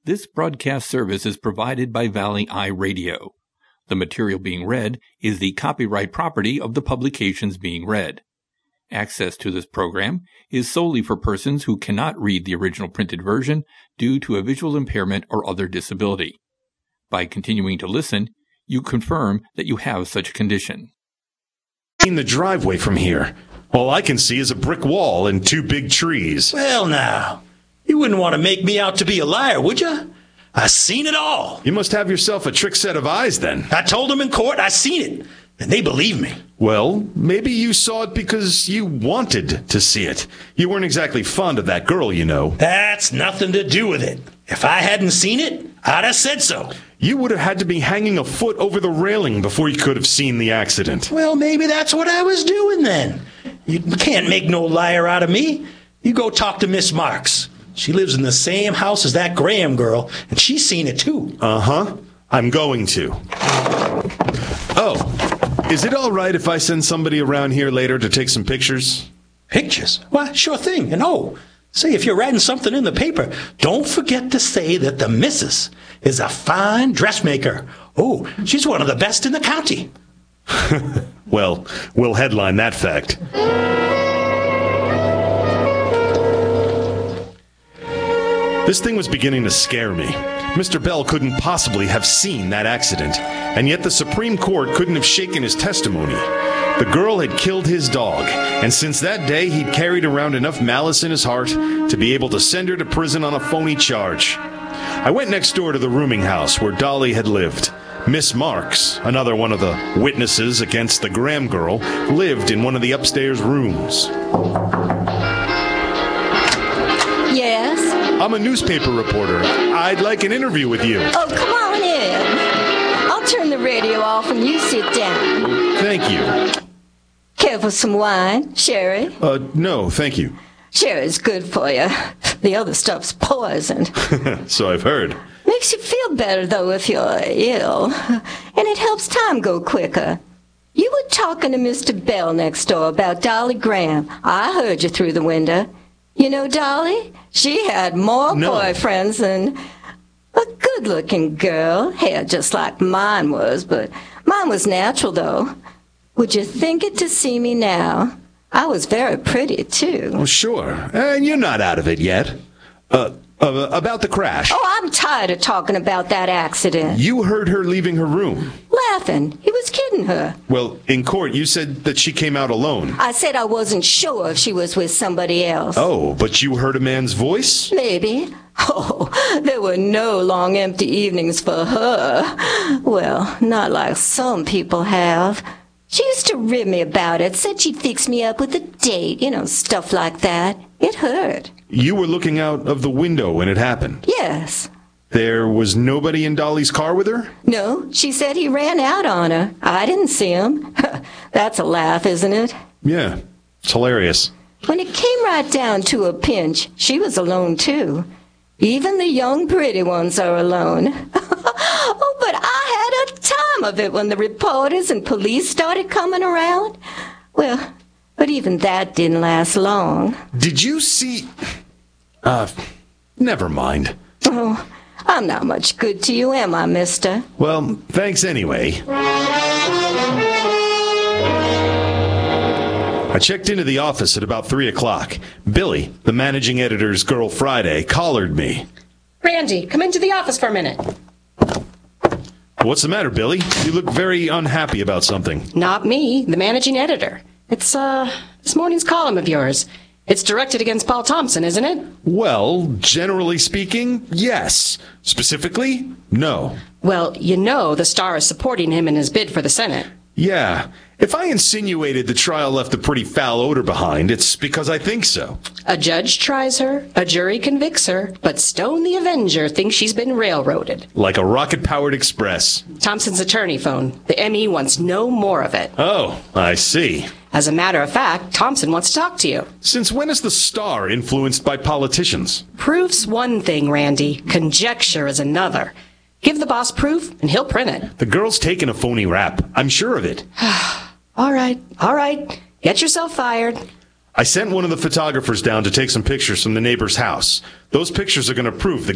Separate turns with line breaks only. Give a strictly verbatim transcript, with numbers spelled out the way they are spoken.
This broadcast service is provided by Valley Eye Radio. The material being read is the copyright property of the publications being read. Access to this program is solely for persons who cannot read the original printed version due to a visual impairment or other disability. By continuing to listen, you confirm that you have such a condition.
In the driveway from here, all I can see is a brick wall and two big trees.
Well, now, you wouldn't want to make me out to be a liar, would you? I seen it all.
You must have yourself a trick set of eyes, then.
I told them in court I seen it, and they believe me.
Well, maybe you saw it because you wanted to see it. You weren't exactly fond of that girl, you know.
That's nothing to do with it. If I hadn't seen it, I'd have said so.
You would have had to be hanging a foot over the railing before you could have seen the accident.
Well, maybe that's what I was doing then. You can't make no liar out of me. You go talk to Miss Marks. She lives in the same house as that Graham girl, and she's seen it too.
Uh-huh. I'm going to. Oh, is it all right if I send somebody around here later to take some pictures?
Pictures? Why, sure thing. And oh, say if you're writing something in the paper, don't forget to say that the missus is a fine dressmaker. Oh, she's one of the best in the county.
Well, we'll headline that fact. This thing was beginning to scare me. Mister Bell couldn't possibly have seen that accident, and yet the Supreme Court couldn't have shaken his testimony. The girl had killed his dog, and since that day he'd carried around enough malice in his heart to be able to send her to prison on a phony charge. I went next door to the rooming house where Dolly had lived. Miss Marks, another one of the witnesses against the Graham girl, lived in one of the upstairs rooms.
Yes?
I'm a newspaper reporter. I'd like an interview with you.
Oh, come on in. I'll turn the radio off and you sit down.
Thank you.
Care for some wine? Sherry?
Uh, no, thank you.
Sherry's good for you. The other stuff's poison.
So I've heard.
Makes you feel better, though, if you're ill. And it helps time go quicker. You were talking to Mister Bell next door about Dolly Graham. I heard you through the window. You know Dolly? She had more
no.
boyfriends than a good-looking girl. Hair just like mine was, but mine was natural, though. Would you think it to see me now? I was very pretty, too.
Oh, sure. And you're not out of it yet. Uh, uh, about the crash.
Oh, I'm tired of talking about that accident.
You heard her leaving her room.
Laughing. He was kidding her.
Well, in court, you said that she came out alone.
I said I wasn't sure if she was with somebody else.
Oh, but you heard a man's voice?
Maybe. Oh, there were no long empty evenings for her. Well, not like some people have. She used to rib me about it, said she'd fix me up with a date, you know, stuff like that. It hurt.
You were looking out of the window when it happened?
Yes.
There was nobody in Dolly's car with her?
No, she said he ran out on her. I didn't see him. That's a laugh, isn't it?
Yeah, it's hilarious.
When it came right down to a pinch, she was alone, too. Even the young pretty ones are alone. Oh, but I had a time of it when the reporters and police started coming around. Well, but even that didn't last long.
Did you see... Uh, never mind.
Oh, I'm not much good to you, am I, mister?
Well, thanks anyway. I checked into the office at about three o'clock. Billy, the managing editor's girl Friday, collared me.
Randy, come into the office for a minute.
What's the matter, Billy? You look very unhappy about something.
Not me, the managing editor. It's, uh, this morning's column of yours. It's directed against Paul Thompson, isn't it?
Well, generally speaking, yes. Specifically, no.
Well, you know the Star is supporting him in his bid for the Senate.
Yeah. If I insinuated the trial left a pretty foul odor behind, it's because I think so.
A judge tries her, a jury convicts her, but Stone the Avenger thinks she's been railroaded.
Like a rocket-powered express.
Thompson's attorney phoned. The M E wants no more of it.
Oh, I see.
As a matter of fact, Thompson wants to talk to you.
Since when is the Star influenced by politicians?
Proof's one thing, Randy. Conjecture is another. Give the boss proof, and he'll print it.
The girl's taking a phony rap. I'm sure of it.
All right, all right. Get yourself fired.
I sent one of the photographers down to take some pictures from the neighbor's house. Those pictures are going to prove the